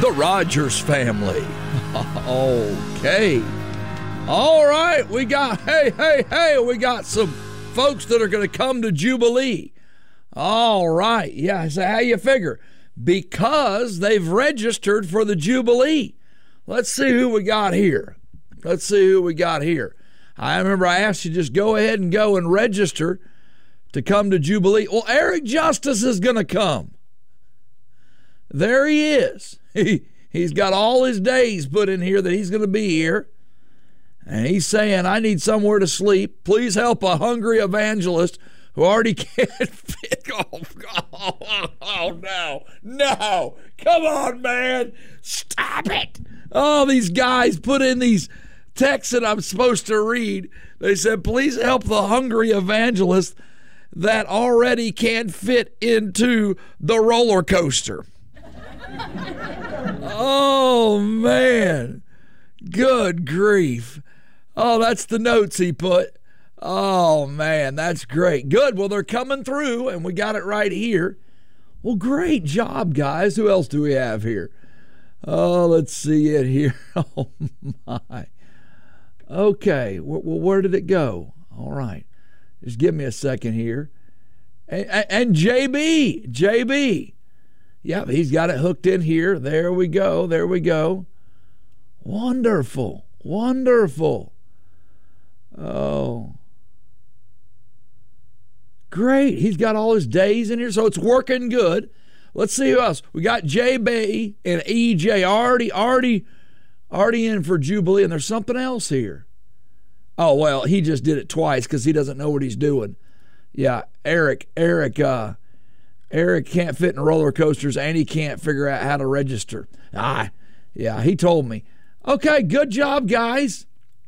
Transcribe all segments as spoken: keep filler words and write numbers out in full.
the Rogers family. Okay. All right, we got, hey, hey, hey, we got some folks that are going to come to Jubilee. All right, yeah, so how you figure? Because they've registered for the Jubilee. Let's see who we got here. Let's see who we got here. I remember I asked you just go ahead and go and register to come to Jubilee. Well, Eric Justice is going to come. There he is. He, he's got all his days put in here that he's going to be here. And he's saying, I need somewhere to sleep. Please help a hungry evangelist who already can't fit. Oh, oh, oh, no. No. Come on, man. Stop it. Oh, these guys put in these texts that I'm supposed to read. They said, please help the hungry evangelist that already can't fit into the roller coaster. Oh, man. Good grief. Oh, that's the notes he put. Oh, man, that's great. Good. Well, they're coming through, and we got it right here. Well, great job, guys. Who else do we have here? Oh, let's see it here. Oh, my. Okay. Well, where did it go? All right. Just give me a second here. And, and J B. J B. Yep, he's got it hooked in here. There we go. There we go. Wonderful. Wonderful. Oh. Great. He's got all his days in here, so it's working good. Let's see who else. We got J B and E J already, already, already in for Jubilee, and there's something else here. Oh, well, he just did it twice because he doesn't know what he's doing. Yeah, Eric, Eric, uh, Eric can't fit in roller coasters, and he can't figure out how to register. Ah, yeah, he told me. Okay, good job, guys.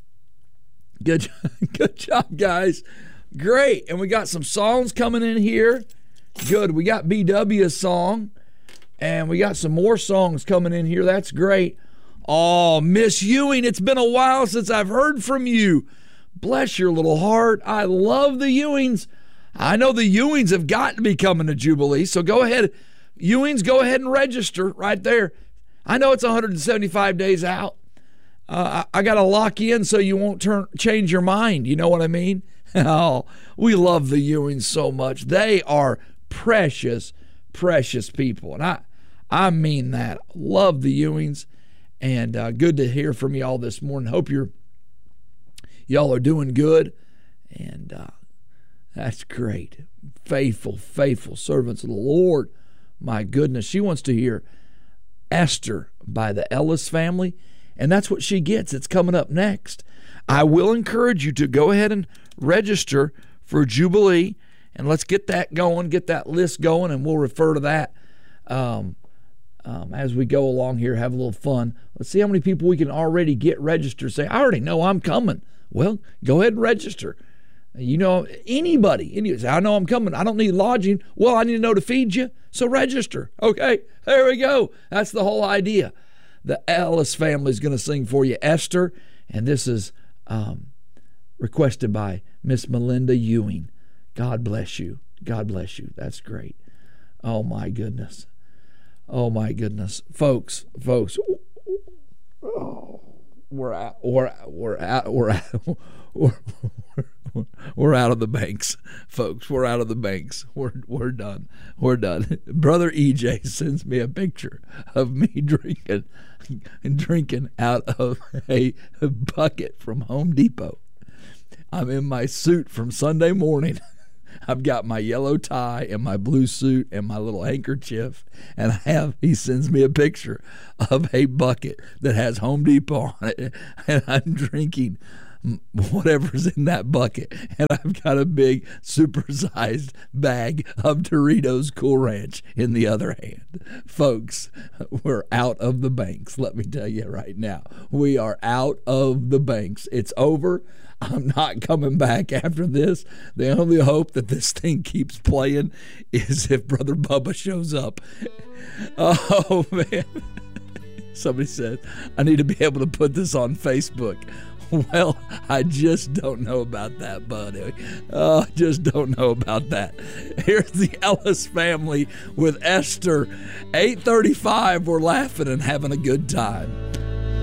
Good, good job, guys. Great, and we got some songs coming in here. Good, we got B W's song, and we got some more songs coming in here. That's great. Oh, Miss Ewing, it's been a while since I've heard from you. Bless your little heart. I love the Ewings. I know the Ewings have got to be coming to Jubilee, so go ahead. Ewings, go ahead and register right there. I know it's one hundred seventy-five days out. Uh, I, I got to lock you in so you won't turn change your mind. You know what I mean? Oh, we love the Ewings so much. They are precious, precious people. And I, I mean that. Love the Ewings. And uh, good to hear from y'all this morning. Hope you're y'all are doing good. And uh, that's great. Faithful, faithful servants of the Lord. My goodness. She wants to hear Esther by the Ellis family. And that's what she gets. It's coming up next. I will encourage you to go ahead and register for Jubilee. And let's get that going, get that list going, and we'll refer to that um, um, as we go along here, have a little fun. Let's see how many people we can already get registered. Say, I already know I'm coming. Well, go ahead and register. You know, anybody, anybody say, I know I'm coming. I don't need lodging. Well, I need to know to feed you, so register. Okay, there we go. That's the whole idea. The Ellis family is going to sing for you, Esther, and this is um, requested by Miss Melinda Ewing. God bless you. God bless you. That's great. Oh, my goodness. Oh, my goodness. Folks, folks, oh, we're out, we're, we're out, we're out, we're, we're, we're out of the banks, folks. We're out of the banks. We're, we're done. We're done. Brother E J sends me a picture of me drinking, drinking out of a bucket from Home Depot. I'm in my suit from Sunday morning. I've got my yellow tie and my blue suit and my little handkerchief, and I have, he sends me a picture of a bucket that has Home Depot on it, and I'm drinking whatever's in that bucket, and I've got a big supersized bag of Doritos Cool Ranch in the other hand. Folks, we're out of the banks. Let me tell you right now, we are out of the banks. It's over. I'm not coming back after this. The only hope that this thing keeps playing is if Brother Bubba shows up. Oh, man. Somebody said, I need to be able to put this on Facebook. Well, I just don't know about that, buddy. Oh, just don't know about that. Here's the Ellis Family with Esther. eight thirty-five, we're laughing and having a good time.